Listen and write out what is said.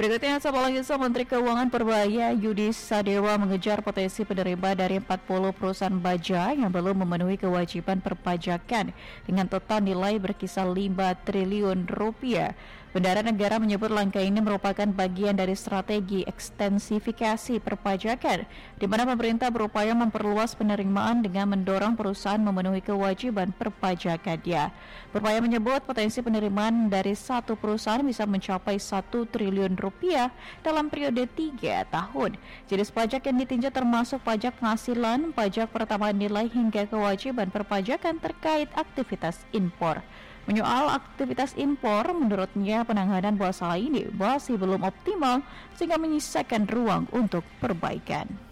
Berikutnya, Sabalaisa Menteri Keuangan Perbaya Yudi Sadewa mengejar potensi penerima dari 40 perusahaan baja yang belum memenuhi kewajiban perpajakan dengan total nilai berkisar 5 triliun rupiah. Bendahara Negara menyebut langkah ini merupakan bagian dari strategi ekstensifikasi perpajakan, di mana pemerintah berupaya memperluas penerimaan dengan mendorong perusahaan memenuhi kewajiban perpajakannya. Berupaya menyebut potensi penerimaan dari satu perusahaan bisa mencapai 1 triliun rupiah dalam periode 3 tahun. Jenis pajak yang ditinjau termasuk pajak penghasilan, pajak pertambahan nilai hingga kewajiban perpajakan terkait aktivitas impor. Menyoal aktivitas impor, menurutnya penanganan masalah ini masih belum optimal sehingga menyisakan ruang untuk perbaikan.